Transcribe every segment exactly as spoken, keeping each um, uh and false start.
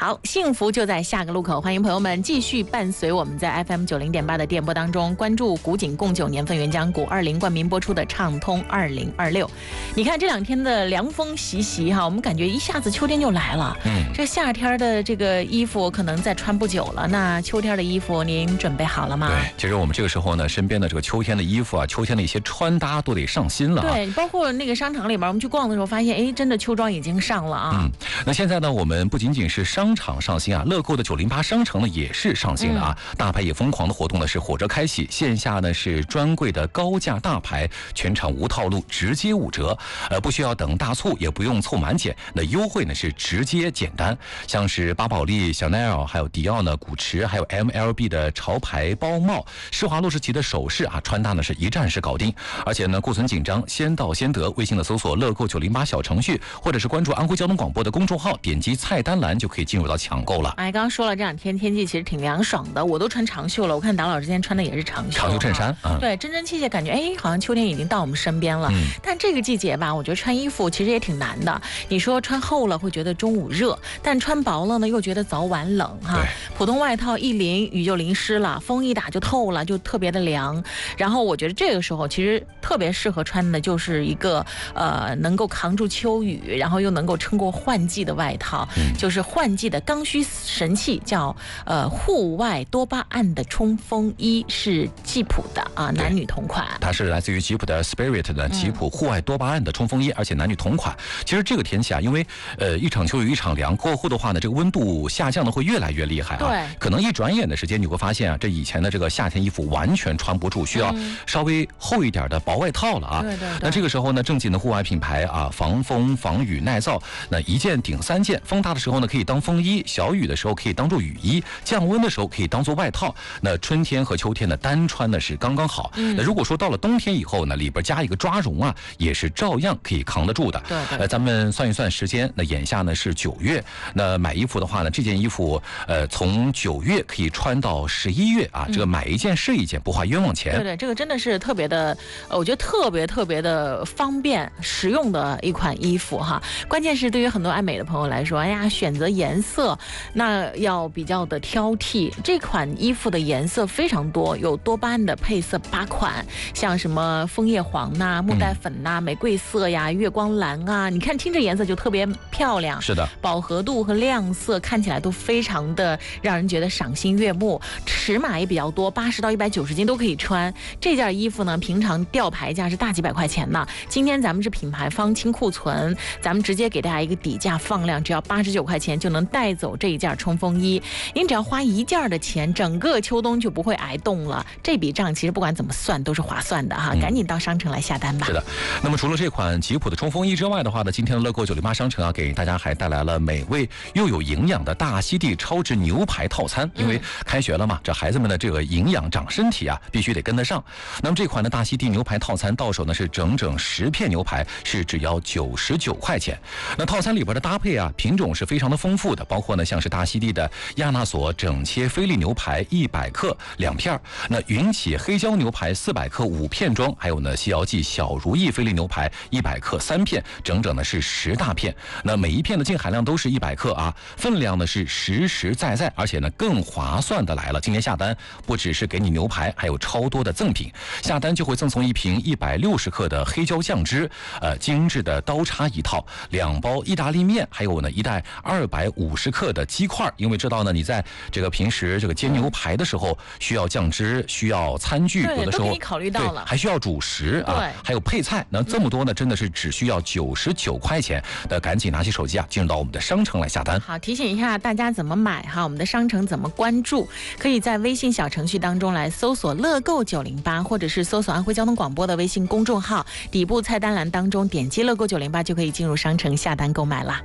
好，幸福就在下个路口，欢迎朋友们继续伴随我们在 F M 九零点八的电波当中，关注古井贡酒年份原浆股二零冠名播出的畅通二零二六。你看这两天的凉风习习哈，我们感觉一下子秋天就来了。嗯，这夏天的这个衣服可能再穿不久了，那秋天的衣服您准备好了吗？ 对，其实我们这个时候呢，身边的这个秋天的衣服啊，秋天的一些穿搭都得上新了、啊。 对，包括那个商场里边，我们去逛的时候发现，哎，真的秋装已经上了啊。 嗯，那现在呢，我们不仅仅是商场上新啊，乐购的九零八商城呢也是上新的啊。嗯、大牌也疯狂的活动呢是火车开启，线下呢是专柜的高价大牌，全场无套路，直接五折，呃，不需要等大促，也不用凑满减，那优惠呢是直接简单，像是巴宝莉、香奈儿，还有迪奥呢、古驰，还有 M L B 的潮牌包帽，施华洛世奇的首饰啊，穿搭呢是一站式搞定，而且呢库存紧张，先到先得。微信的搜索乐购九零八小程序，或者是关注安徽交通广播的公众号，点击菜单栏就可以进入到抢购了。 哎，刚刚说了这两天天气其实挺凉爽的，我都穿长袖了。我看达老师今天穿的也是长袖， 长袖衬衫， 嗯，对，真真切切感觉，哎，好像秋天已经到我们身边了。嗯、但这个季节吧，我觉得穿衣服其实也挺难的。你说穿厚了会觉得中午热，但穿薄了呢又觉得早晚冷哈。普通外套一淋雨就淋湿了，风一打就透了，就特别的凉。然后我觉得这个时候其实特别适合穿的就是一个呃能够扛住秋雨，然后又能够撑过换季的外套，嗯、就是换季的刚需神器，叫呃户外多巴胺的冲锋衣，是吉普的啊，男女同款。 它是来自于吉普的 Spirit 的吉普户外多巴胺的冲锋衣，嗯、而且男女同款。其实这个天气啊，因为呃一场秋雨一场凉，过后的话呢，这个温度下降的会越来越厉害啊。对，可能一转眼的时间，你会发现啊，这以前的这个夏天衣服完全穿不住，需要稍微厚一点的薄外套了啊。对对对。那这个时候呢，正经的户外品牌啊，防风防雨耐造，那一件顶三件，风大的时候呢可以当风衣，小雨的时候可以当做雨衣，降温的时候可以当做外套。那春天和秋天呢单穿呢是刚刚好。嗯、那如果说到了冬天以后呢，里边加一个抓绒啊，也是照样可以扛得住的。对对。呃，咱们算一算时间，那眼下呢是九月，那买衣服的话呢，这件衣服呃从九月可以穿到十一月啊，这个买一件是一件，不花冤枉钱。 对对，这个真的是特别的，呃，我觉得特别特别的方便实用的一款衣服哈。关键是对于很多爱美的朋友来说，哎呀，选择颜色那要比较的挑剔。这款衣服的颜色非常多，有多巴胺的配色八款，像什么枫叶黄呐、木带粉呐、玫瑰色呀、月光蓝啊，你看听这颜色就特别漂亮。 是的， 饱和度和亮色看起来都非常的让人觉得赏心悦目。尺码也比较多，八十到一百九十斤都可以穿。这件衣服呢，平常吊牌价是大几百块钱呢。今天咱们是品牌方清库存，咱们直接给大家一个底价放量，只要八十九块钱就能带走这一件冲锋衣。您只要花一件的钱，整个秋冬就不会挨冻了。这笔账其实不管怎么算都是划算的哈，嗯、赶紧到商城来下单吧。 是的，那么除了这款吉普的冲锋衣之外的话呢，今天的乐购九零八商城啊，给大家还带来了美味又有营养的大溪地超值牛排套餐。因为开学了嘛，这孩子们的这个营养长身体啊，必须得跟得上。那么这款的大溪地牛排套餐到手呢是整整十片牛排，是只要九十九块钱。那套餐里边的搭配啊，品种是非常的丰富的，包括呢像是大溪地的亚纳索整切菲力牛排一百克两片，那云起黑椒牛排四百克五片装，还有呢西瑶记小如意菲力牛排一百克三片，整整呢是十大片。那每一片的净含量都是一百克啊，分量呢是实实在在，而且呢更划算的来了。今天下单不只是给你牛排，还有超多的赠品，下单就会赠送一瓶一百六十克的黑椒酱汁，呃，精致的刀叉一套，两包意大利面，还有呢一袋二百五十克的鸡块。因为知道呢，你在这个平时这个煎牛排的时候需要酱汁，需要餐具，有的时候都考虑到了， 还需要主食啊，还有配菜。那这么多呢，真的是只需要九十九块钱的，赶紧拿起手机啊，进入到我们的商城来下单。 好，提醒一下大家怎么买哈，我们的商城怎么关注，可以在微信小程序当中来搜索乐购九零八，或者是搜索安徽交通广播的微信公众号，底部菜单栏当中点击乐购九零八就可以进入商城下单购买啦。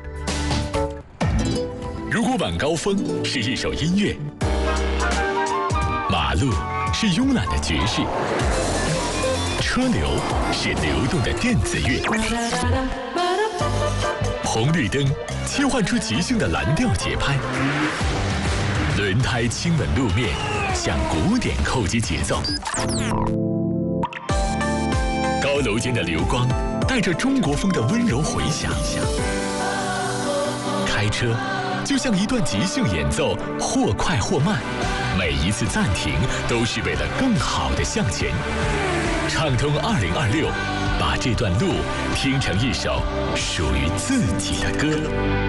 如果晚高峰是一首音乐，马路是慵懒的爵士，车流是流动的电子乐，红绿灯切换出即兴的蓝调节拍，轮胎亲吻路面，向鼓点扣击节奏。高楼间的流光带着中国风的温柔回响。开车就像一段即兴演奏，或快或慢，每一次暂停都是为了更好的向前。畅通二零二六，把这段路听成一首属于自己的歌。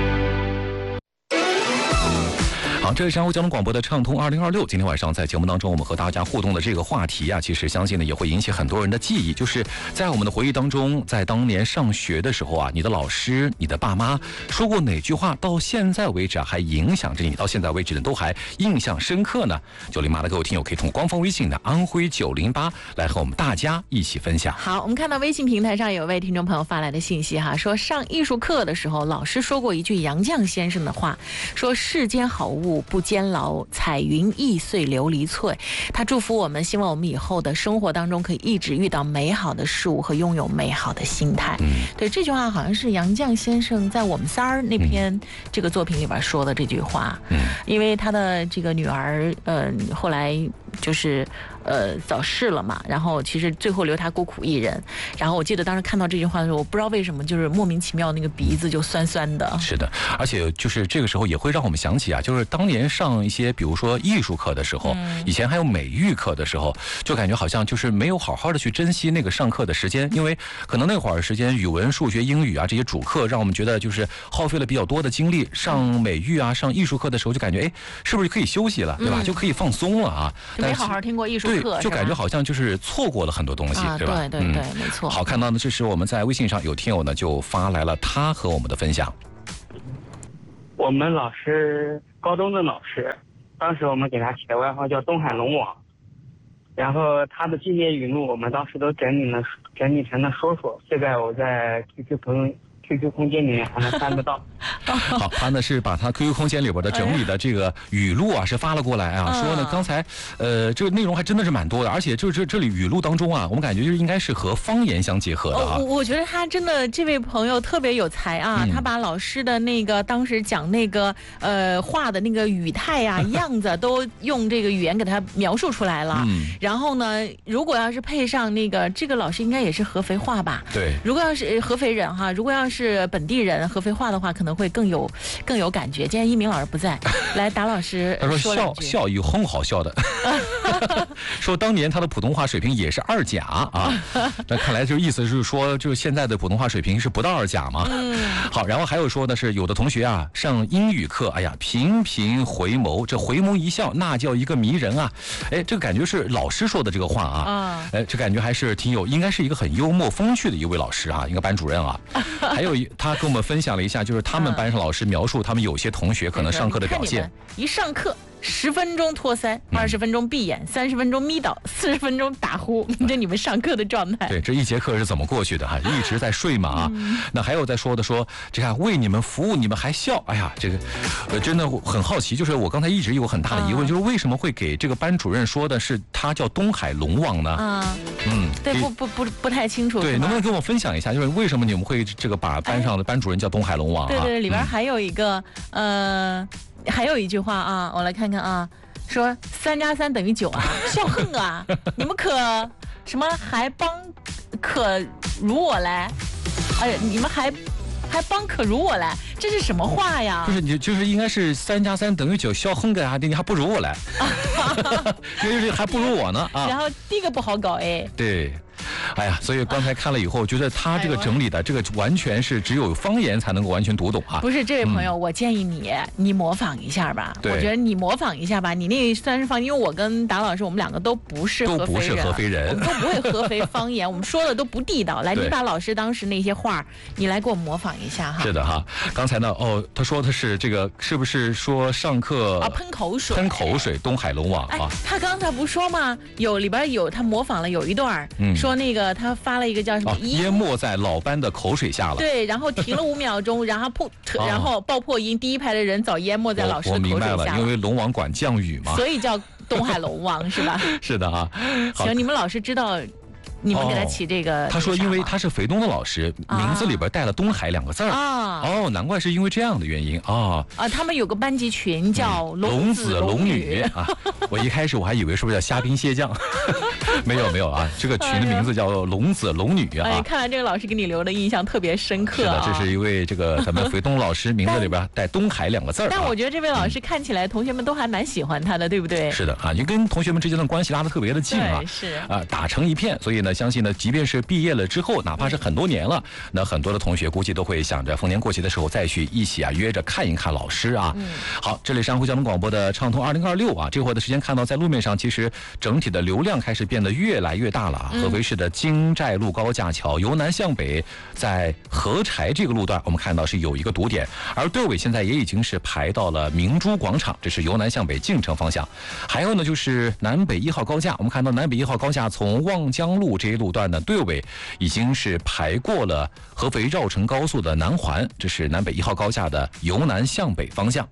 好，这是山湖交通广播的畅通二零二六。今天晚上在节目当中，我们和大家互动的这个话题啊，其实相信呢也会引起很多人的记忆。就是在我们的回忆当中，在当年上学的时候啊，你的老师、你的爸妈说过哪句话，到现在为止啊还影响着你，到现在为止呢都还印象深刻呢？九零八的各位听友可以通过官方微信的安徽九零八来和我们大家一起分享。 好，我们看到微信平台上有位听众朋友发来的信息哈，说上艺术课的时候，老师说过一句杨绛先生的话，说世间好物不坚牢，彩云易碎琉璃脆。他祝福我们，希望我们以后的生活当中可以一直遇到美好的事物和拥有美好的心态。嗯，对，这句话好像是杨绛先生在我们仨儿那篇这个作品里边说的这句话。嗯，因为他的这个女儿，嗯、呃，后来就是呃早逝了嘛，然后其实最后留他孤苦一人。然后我记得当时看到这句话的时候，我不知道为什么就是莫名其妙那个鼻子就酸酸的。 是的，而且就是这个时候也会让我们想起啊，就是当年上一些比如说艺术课的时候，嗯、以前还有美育课的时候，就感觉好像就是没有好好的去珍惜那个上课的时间，因为可能那会儿时间语文、数学、英语啊这些主课，让我们觉得就是耗费了比较多的精力。上美育啊、上艺术课的时候，就感觉哎，是不是可以休息了，对吧？嗯、就可以放松了啊。 没好好听过艺术课， 对，就感觉好像就是错过了很多东西， 啊、 对吧？ 对对对，嗯、没错。 好，看到呢，这是我们在微信上有听友呢就发来了他和我们的分享。 我们老师，高中的老师，当时我们给他起的外号叫东海龙王，然后他的经典语录我们当时都整理了，整理成了说说，现在我在 Q Q 朋友 Q Q 空间里面还能翻得到。 好，他呢是把他 Q Q 空间里边的整理的这个语录啊是发了过来啊，说呢刚才呃这个内容还真的是蛮多的，而且就这这里语录当中啊，我们感觉就是应该是和方言相结合的啊。 我我觉得他真的这位朋友特别有才啊，嗯、他把老师的那个当时讲那个呃话的那个语态啊样子都用这个语言给他描述出来了。嗯、然后呢，如果要是配上那个这个老师应该也是合肥话吧？ 对。 如果要是合肥人哈，如果要是本地人合肥话的话，可能会更有更有感觉。今天一鸣老师不在，来达老师他说笑笑有很好笑的，说当年他的普通话水平也是二甲啊，那看来就意思是说，就是现在的普通话水平是不到二甲嘛。嗯、好，然后还有说的是有的同学啊上英语课，哎呀频频回眸，这回眸一笑那叫一个迷人啊，哎这个感觉是老师说的这个话啊，哎这感觉还是挺有，应该是一个很幽默风趣的一位老师啊，一个班主任啊。还有一他跟我们分享了一下，就是他们班上老师描述他们有些同学可能上课的表现， 一上课十分钟托腮，二十分钟闭眼，三十分钟眯倒，四十分钟打呼，这你们上课的状态。 对，这一节课是怎么过去的哈？一直在睡嘛啊。嗯、那还有在说的说，这看为你们服务，你们还笑，哎呀，这个呃真的很好奇，就是我刚才一直有很大的疑问，啊、就是为什么会给这个班主任说的是他叫东海龙王呢？啊， 嗯，对，不不不不太清楚。 对，能不能跟我分享一下，就是为什么你们会这个把班上的班主任叫东海龙王啊？ 对对，里边还有一个、嗯、呃。还有一句话啊，我来看看啊，说三加三等于九啊，笑横啊，你们可什么还帮可如我来，哎，你们还还帮可如我来，这是什么话呀？ 就是你就是应该是三加三等于九，笑横个啊，你还不如我来，因为还不如我呢啊。 然后第一个不好搞哎。 对。哎呀，所以刚才看了以后，觉得他这个整理的这个完全是只有方言才能够完全读懂啊。 不是，这位朋友，嗯、我建议你，你模仿一下吧。我觉得你模仿一下吧，你那算是方，因为我跟达老师，我们两个都不是合肥人， 都不是合肥人， 我们都不会合肥方言，我们说的都不地道。来，你把老师当时那些话，你来给我模仿一下哈。 是的哈，刚才呢，哦，他说他是这个，是不是说上课啊喷口水， 喷口水，东海龙王啊？ 哎、他刚才不说吗？有里边有他模仿了有一段，嗯、说那个他发了一个叫什么、哦、 淹没在老班的口水下了。 对，然后停了五秒钟，然后噗，然后爆破音，第一排的人早淹没在老师的口水下了。 我明白了，因为龙王管降雨嘛， 所以叫东海龙王是吧？ 是的啊。 行，你们老师知道。你们给他起这个、 哦，他说因为他是肥东的老师，啊、名字里边带了东海两个字儿啊，哦，难怪是因为这样的原因啊啊，他们有个班级群叫龙子龙女啊，我一开始我还以为是不是叫虾兵蟹将， 没有没有啊，这个群的名字叫龙子龙女啊。 哎，看来这个老师给你留的印象特别深刻、啊。 是的，这是一位这个咱们肥东老师名字里边带东海两个字儿、啊。 但我觉得这位老师看起来同学们都还蛮喜欢他的，对不对？ 是的啊，你跟同学们之间的关系拉得特别的近啊， 是啊，打成一片。所以呢，相信呢，即便是毕业了之后，哪怕是很多年了，那很多的同学估计都会想着逢年过节的时候再去一起啊约着看一看老师啊。嗯、好，这里是安徽交通广播的畅通二零二六啊，这会儿的时间看到在路面上，其实整体的流量开始变得越来越大了啊。嗯、合肥市的京寨路高架桥由南向北，在合柴这个路段，我们看到是有一个堵点，而队尾现在也已经是排到了明珠广场，这是由南向北进城方向。还有呢，就是南北一号高架，我们看到南北一号高架从望江路这一路段的队尾已经是排过了合肥绕城高速的南环，这是南北一号高架的由南向北方向。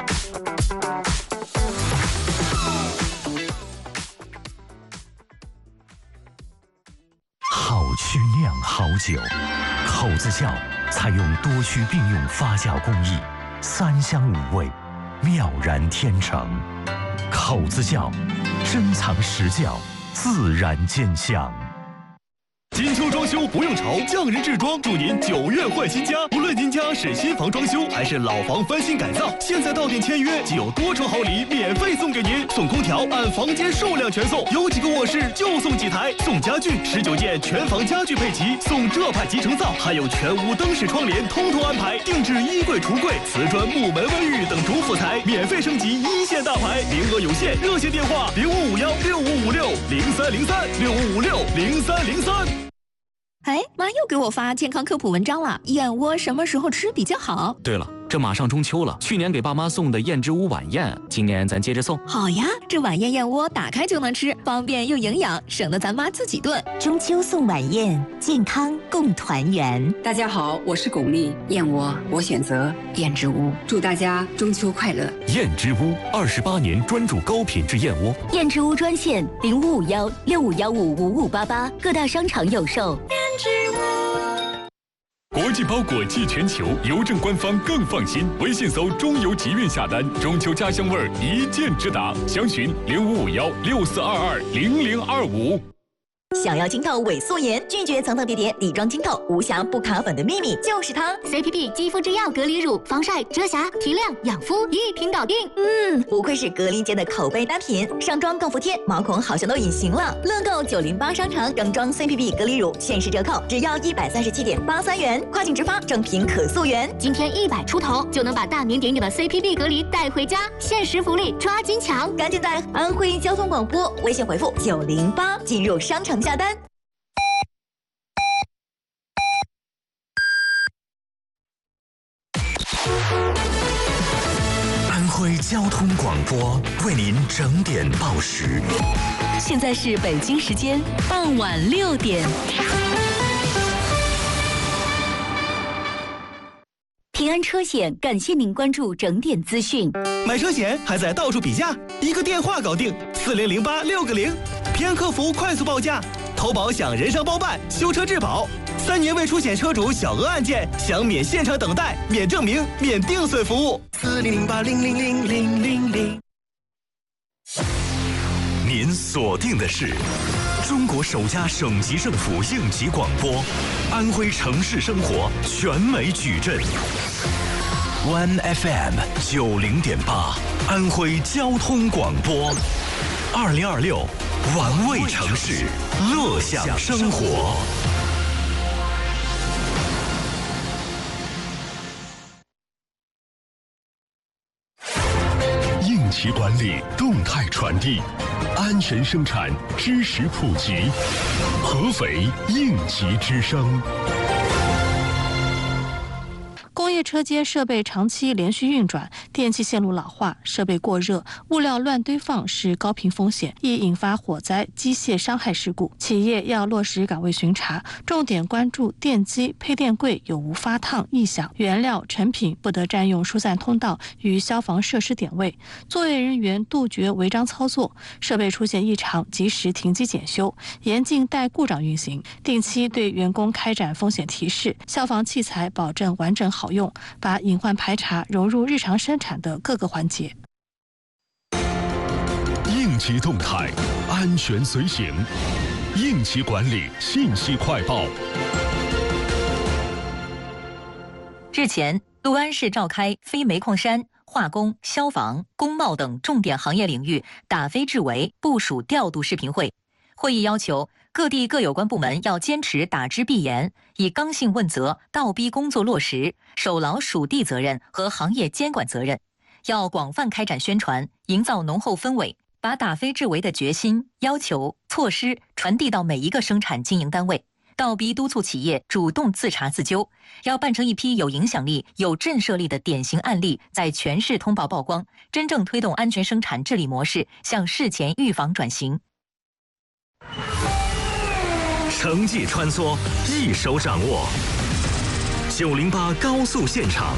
好曲酿好酒，口子窖采用多区并用发酵工艺，三香五味，妙然天成。口子窖，珍藏实窖，自然见香。 金秋装修不用愁，匠人制装祝您九月换新家。无论您家是新房装修还是老房翻新改造，现在到店签约即有多重好礼免费送给您，送空调按房间数量全送，有几个卧室就送几台，送家具十九件全房家具配齐，送浙派集成灶，还有全屋灯饰窗帘通通安排，定制衣柜橱柜、瓷砖木门卫浴等主辅材，免费升级一线大牌，名额有限，热线电话零五五幺六五五六零三零三六五五六零三零三。 哎，妈又给我发健康科普文章了，燕窝什么时候吃比较好？ 对了，这马上中秋了，去年给爸妈送的燕之屋晚宴，今年咱接着送。 好呀，这晚宴燕窝打开就能吃，方便又营养，省得咱妈自己炖。 中秋送晚宴，健康共团圆。 大家好，我是巩俐，燕窝我选择燕之屋，祝大家中秋快乐。 燕之屋二十八年专注高品质燕窝。 燕之屋专线零五五幺六五幺五五五八八，各大商场有售。 国际包裹寄全球，邮政官方更放心。微信搜中邮集运下单，中秋家乡味儿一键直达。详询零五五幺六四二二零零二五。 想要晶透萎缩颜，拒绝层层叠叠底妆晶透，无瑕不卡粉的秘密就是它 C P B 肌肤之钥隔离乳，防晒、遮瑕、提亮、养肤一瓶搞定。 嗯，不愧是格力界的口碑单品，上妆更服帖，毛孔好像都隐形了。乐购九零八商城正装 C P B 隔离乳限时折扣，只要一百三十七点八三元，跨境直发，正品可溯源。 今天一百出头就能把大名鼎鼎的 C P B 隔离带回家，限时福利抓紧抢！ 赶紧在安徽交通广播微信回复九零八进入商城下单。 安徽交通广播为您整点报时。 现在是北京时间傍晚六点。 平安车险感谢您关注整点资讯。 买车险还在到处比价，一个电话搞定，四零零八六个零，平安客服快速报价，投保享人伤包办，修车质保，三年未出险车主小额案件享免现场等待、免证明、免定损服务。四零零八零零零零零零。 您锁定的是中国首家省级政府应急广播，安徽城市生活全美矩阵 ，One F M 九零点八，安徽交通广播，二零二六，玩味城市，乐享生活。 应急管理，动态传递。安全生产，知识普及，合肥应急之声。 工业车间设备长期连续运转，电气线路老化，设备过热，物料乱堆放是高频风险，易引发火灾、机械伤害事故。企业要落实岗位巡查，重点关注电机、配电柜有无发烫、异响，原料、成品不得占用疏散通道与消防设施点位。作业人员杜绝违章操作，设备出现异常及时停机检修，严禁带故障运行。定期对员工开展风险提示，消防器材保证完整好用，把隐患排查融入日常生产的各个环节。 应急动态，安全随行。应急管理信息快报。 日前，六安市召开非煤矿山、化工、消防、工贸等重点行业领域打非治为部署调度视频会。会议要求各地各有关部门要坚持打知必严，以刚性问责、倒逼工作落实，守牢属地责任和行业监管责任。要广泛开展宣传，营造浓厚氛围，把打非治为的决心、要求、措施传递到每一个生产经营单位。倒逼督促企业主动自查自纠，要办成一批有影响力、有震慑力的典型案例，在全市通报曝光，真正推动安全生产治理模式向事前预防转型。 城际穿梭，一手掌握。九零八高速现场。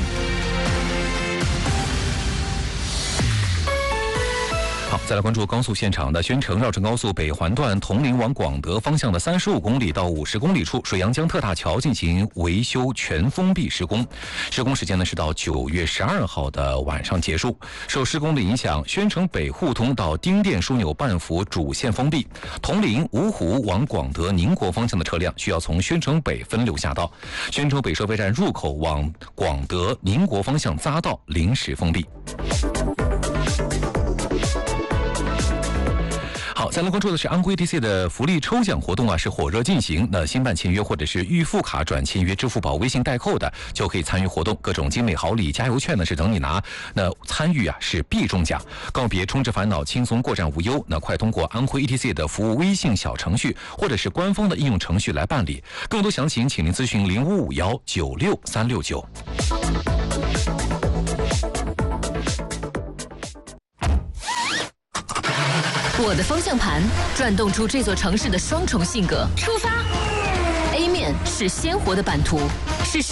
好，再来关注高速现场的宣城绕城高速北环段铜陵往广德方向的三十五公里到五十公里处，水阳江特大桥进行维修全封闭施工，施工时间呢是到九月十二号的晚上结束。受施工的影响，宣城北互通到丁店枢纽半幅主线封闭，铜陵芜湖往广德宁国方向的车辆需要从宣城北分流下道，宣城北收费站入口往广德宁国方向匝道临时封闭。好，再来关注的是安徽 D C 的福利抽奖活动啊，是火热进行。那新办签约或者是预付卡转签约支付宝微信代扣的，就可以参与活动，各种精美好礼、加油券呢是等你拿。那参与啊是必中奖，告别充值烦恼，轻松过站无忧。那快通过安徽 E T C 的服务微信小程序或者是官方的应用程序来办理。更多详情，请您咨询零五五幺九六三六九。 我的方向盘转动出这座城市的双重性格。出发 ！A 面是鲜活的版图